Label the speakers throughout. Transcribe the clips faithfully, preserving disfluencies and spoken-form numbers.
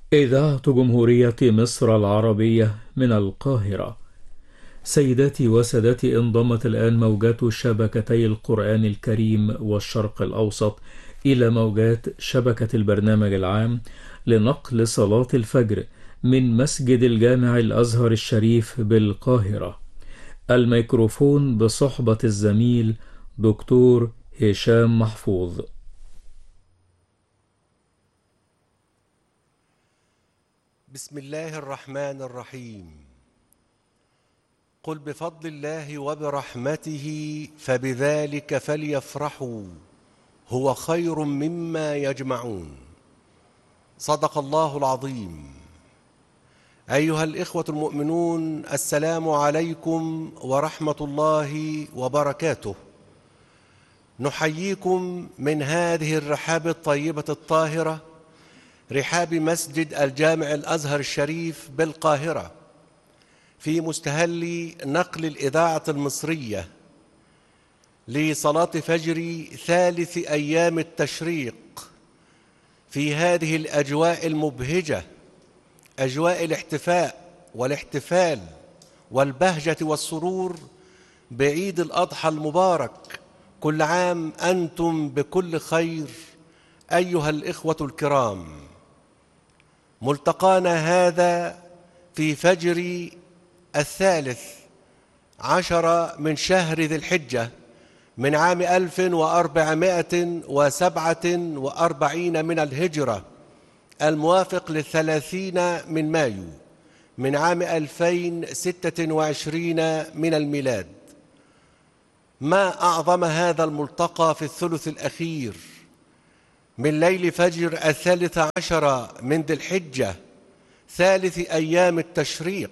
Speaker 1: إذاعة جمهورية مصر العربية من القاهرة. سيداتي وسادتي، انضمت الآن موجات شبكتي القرآن الكريم والشرق الأوسط إلى موجات شبكة البرنامج العام لنقل صلاة الفجر من مسجد الجامع الأزهر الشريف بالقاهرة. الميكروفون بصحبة الزميل دكتور هشام محفوظ.
Speaker 2: بسم الله الرحمن الرحيم. قل بفضل الله وبرحمته فبذلك فليفرحوا هو خير مما يجمعون. صدق الله العظيم. أيها الإخوة المؤمنون، السلام عليكم ورحمة الله وبركاته. نحييكم من هذه الرحاب الطيبة الطاهرة، رحاب مسجد الجامع الأزهر الشريف بالقاهرة، في مستهل نقل الإذاعة المصرية لصلاة فجر ثالث أيام التشريق في هذه الأجواء المبهجة، أجواء الاحتفاء والاحتفال والبهجة والسرور بعيد الأضحى المبارك. كل عام أنتم بكل خير أيها الإخوة الكرام. ملتقانا هذا في فجر الثالث عشر من شهر ذي الحجة من عام ألف وأربعمائة وسبعة وأربعين من الهجرة، الموافق للثلاثين من مايو من عام ألفين ستة وعشرين من الميلاد. ما أعظم هذا الملتقى في الثلث الأخير من ليل فجر الثالث عشر من ذي الحجة، ثالث أيام التشريق.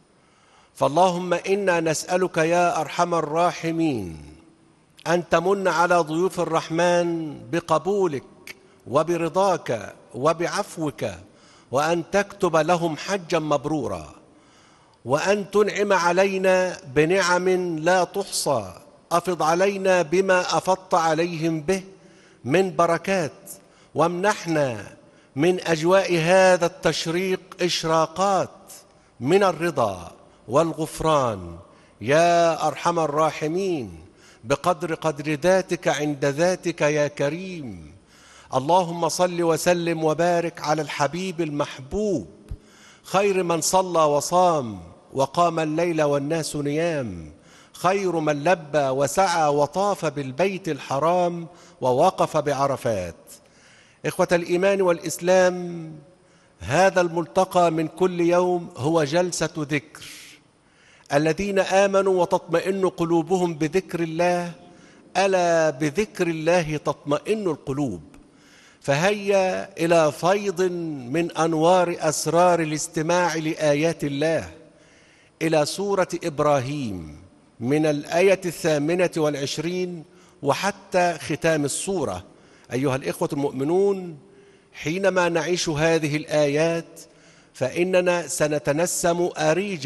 Speaker 2: فاللهم إنا نسألك يا أرحم الراحمين أن تمن على ضيوف الرحمن بقبولك وبرضاك وبعفوك، وأن تكتب لهم حجا مبرورا، وأن تنعم علينا بنعم لا تحصى. أفض علينا بما أفضت عليهم به من بركات، وامنحنا من أجواء هذا التشريق إشراقات من الرضا والغفران يا أرحم الراحمين، بقدر قدر ذاتك عند ذاتك يا كريم. اللهم صل وسلم وبارك على الحبيب المحبوب، خير من صلى وصام وقام الليل والناس نيام، خير من لبى وسعى وطاف بالبيت الحرام ووقف بعرفات. إخوة الإيمان والإسلام، هذا الملتقى من كل يوم هو جلسة ذكر. الذين آمنوا وتطمئن قلوبهم بذكر الله، ألا بذكر الله تطمئن القلوب. فهيا إلى فيض من أنوار أسرار الاستماع لآيات الله، إلى سورة إبراهيم من الآية الثامنة والعشرين وحتى ختام السورة. أيها الإخوة المؤمنون، حينما نعيش هذه الآيات فإننا سنتنسم أريج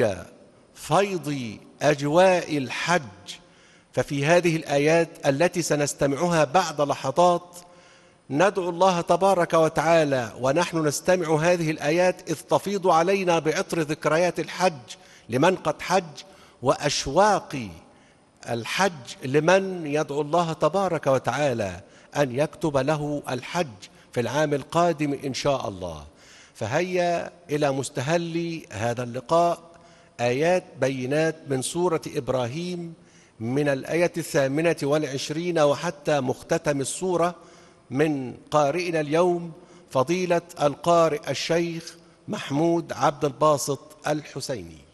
Speaker 2: فيض أجواء الحج. ففي هذه الآيات التي سنستمعها بعد لحظات ندعو الله تبارك وتعالى ونحن نستمع هذه الآيات، إذ تفيض علينا بعطر ذكريات الحج لمن قد حج، وأشواق الحج لمن يدعو الله تبارك وتعالى أن يكتب له الحج في العام القادم إن شاء الله. فهيا إلى مستهل هذا اللقاء، آيات بينات من سورة إبراهيم من الآية الثامنة والعشرين وحتى مختتم السورة، من قارئنا اليوم فضيلة القارئ الشيخ محمود عبد الباسط الحسيني.